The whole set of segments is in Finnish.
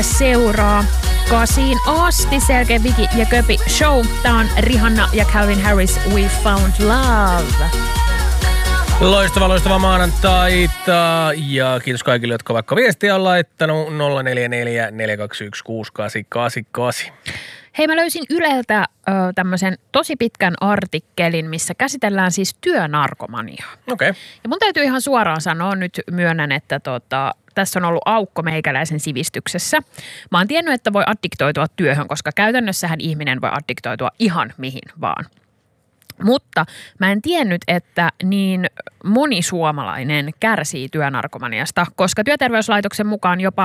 seuraa 8 asti. Selkeä Viki ja Köpi show. Tää on Rihanna ja Calvin Harris, We Found Love. Loistava maanantaita ja kiitos kaikille, jotka vaikka viestiä on laittanut 044 421 6888. Hei, mä löysin Yleltä tämmöisen tosi pitkän artikkelin, missä käsitellään siis työnarkomaniaa. Okei. Ja mun täytyy ihan suoraan sanoa, nyt myönnän, että tässä on ollut aukko meikäläisen sivistyksessä. Mä oon tiennyt, että voi addiktoitua työhön, koska käytännössähän ihminen voi addiktoitua ihan mihin vaan. Mutta mä en tiennyt, että niin moni suomalainen kärsii työnarkomaniasta, koska Työterveyslaitoksen mukaan jopa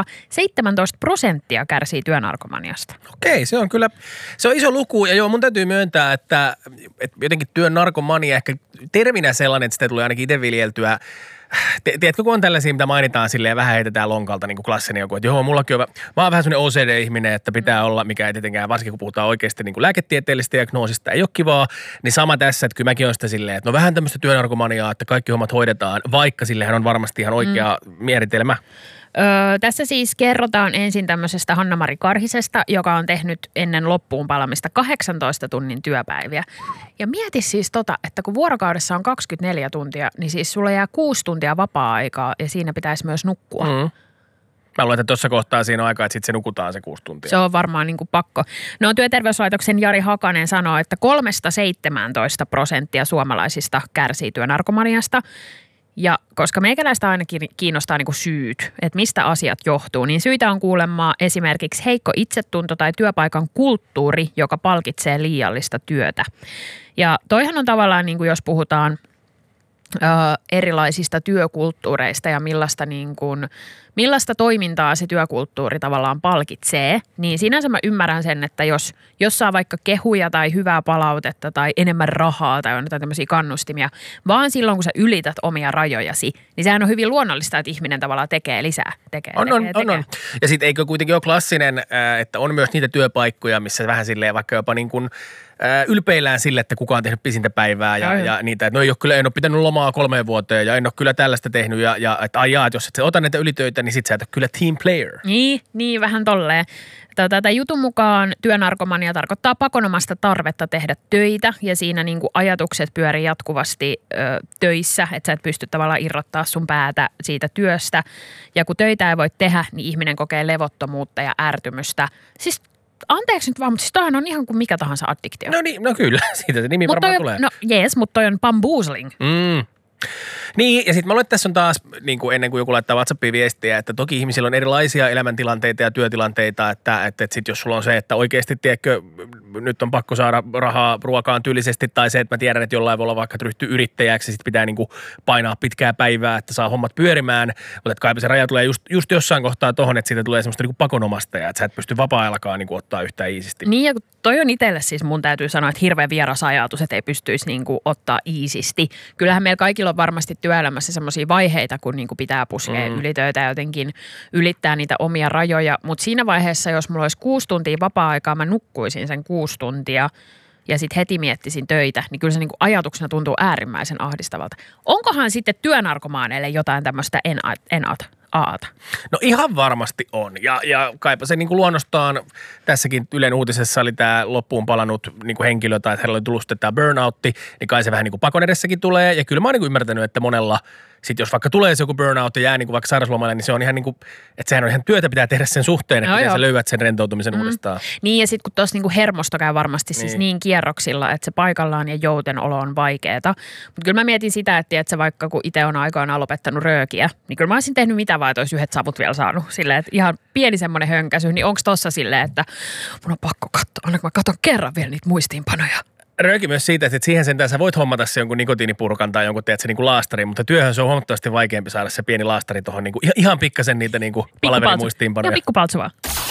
17% kärsii työnarkomaniasta. Okei, se on kyllä, se on iso luku ja joo, mun täytyy myöntää, että jotenkin työnarkomania ehkä terminä sellainen, että sitä tulee ainakin itse viljeltyä. Tiedätkö, kun on tällaisia, mitä mainitaan silleen vähän heitetään lonkalta, niin kuin klassinen joku, että joo, mullakin on, mä oon vähän sellainen OCD-ihminen, että pitää olla, mikä ei tietenkään, varsinkin kun puhutaan oikeasti niin kuin lääketieteellisestä diagnoosista, ei ole kivaa, niin sama tässä, että kyllä mäkin on sitä silleen, että no vähän tämmöistä työnarkomaniaa, että kaikki hommat hoidetaan, vaikka sillehän on varmasti ihan oikea määritelmä. Tässä siis kerrotaan ensin tämmöisestä Hanna-Mari Karhisesta, joka on tehnyt ennen loppuun palamista 18 tunnin työpäiviä. Ja mieti siis että kun vuorokaudessa on 24 tuntia, niin siis sulla jää 6 tuntia vapaa-aikaa ja siinä pitäisi myös nukkua. Mä luulen, että tuossa kohtaa siinä on aikaa, että sitten se nukutaan se 6 tuntia. Se on varmaan niin kuin pakko. No, Työterveyslaitoksen Jari Hakanen sanoo, että 3-17% suomalaisista kärsii työnarkomaniasta. Ja koska meikäläistä ainakin kiinnostaa niin kuin syyt, että mistä asiat johtuu, niin syitä on kuulemma esimerkiksi heikko itsetunto tai työpaikan kulttuuri, joka palkitsee liiallista työtä. Ja toihan on tavallaan, niin kuin jos puhutaan erilaisista työkulttuureista ja millaista toimintaa se työkulttuuri tavallaan palkitsee, niin sinänsä mä ymmärrän sen, että jos saa vaikka kehuja tai hyvää palautetta tai enemmän rahaa tai on jotain tämmöisiä kannustimia, vaan silloin kun sä ylität omia rajojasi, niin sehän on hyvin luonnollista, että ihminen tavallaan tekee lisää. On. Ja sitten eikö kuitenkin ole klassinen, että on myös niitä työpaikkoja, missä vähän silleen vaikka jopa niin kuin ylpeillään sille, että kuka on tehnyt pisintä päivää ja niitä, että no en ole pitänyt lomaa 3 vuoteen ja en ole kyllä tällaista tehnyt ja että jos et ota näitä ylitöitä, niin sit sä et ole kyllä team player. Niin vähän tolleen. Tätä jutun mukaan työnarkomania tarkoittaa pakonomasta tarvetta tehdä töitä ja siinä niin kuin ajatukset pyörii jatkuvasti töissä, että sä et pysty tavallaan irrottaa sun päätä siitä työstä. Ja kun töitä ei voi tehdä, niin ihminen kokee levottomuutta ja ärtymystä. Siis anteeksi nyt vaan, mutta siis toihan on ihan kuin mikä tahansa addiktio. No kyllä, siitä se nimi varmaan tulee. No jees, mutta toi on bamboozling. Niin, ja sitten mä luulen, että tässä on taas, niin kuin ennen kuin joku laittaa WhatsAppiin viestiä, että toki ihmisillä on erilaisia elämäntilanteita ja työtilanteita, että sitten jos sulla on se, että oikeasti, tiedätkö, nyt on pakko saada rahaa ruokaan tyylisesti, tai se, että mä tiedän, että jollain voi olla vaikka, että ryhtyy yrittäjäksi, sitten pitää niin kuin painaa pitkää päivää, että saa hommat pyörimään, mutta että kaipa se raja tulee just jossain kohtaa tohon, että siitä tulee semmoista niin kuin pakonomasta ja että sä et pysty vapaa-ajallakaan niin kuin ottaa yhtään iisisti. Niin, ja toi on itselle siis mun täytyy sanoa, että hirveän vieras ajatus, että ei pystyisi niin kuin ottaa iisisti. Kyllähän meillä kaikilla on varmasti työelämässä semmoisia vaiheita, kun niin kuin pitää puskea ylitöitä ja jotenkin ylittää niitä omia rajoja. Mutta siinä vaiheessa, jos mulla olisi 6 tuntia vapaa-aikaa, mä nukkuisin sen 6 tuntia ja sitten heti miettisin töitä, niin kyllä se niin kuin ajatuksena tuntuu äärimmäisen ahdistavalta. Onkohan sitten työnarkomaaneille jotain tämmöistä aata? No ihan varmasti on. Ja kaipa se niin kuin luonnostaan, tässäkin Ylen uutisessa oli tämä loppuun palannut niin kuin henkilö, tai että hänellä oli tullut tämä burnoutti, niin kai se vähän niin kuin pakon edessäkin tulee. Ja kyllä mä oon niin kuin ymmärtänyt, että monella, sitten jos vaikka tulee se joku burnout ja jää niin kuin vaikka sairauslomalle, niin se on ihan niin kuin, että sehän on ihan työtä pitää tehdä sen suhteen, että miten sä löydät sen rentoutumisen uudestaan. Niin ja sitten kun tuossa niin kuin hermosto käy varmasti siis niin kierroksilla, että se paikallaan ja joutenolo on vaikeeta. Mutta kyllä mä mietin sitä, että vaikka kun itse on aikoinaan lopettanut röökiä, niin kyllä mä olisin tehnyt mitä vaan, että olisi yhdet savut vielä saanut. Silleen, että ihan pieni semmoinen hönkäsy, niin onko tossa silleen, että mun on pakko katsoa, aina kun mä katson kerran vielä niitä muistiinpanoja. Rööki myös siitä, että siihen sentään sä voit hommata se jonkun nikotiinipurkan tai jonkun teet se niin kuin laastarin, mutta työhön se on huomattavasti vaikeampi saada se pieni laastari tuohon niin kuin ihan pikkasen niitä niin kuin palaverimuistiinpanoja. Ja pikkupaltsu vaan.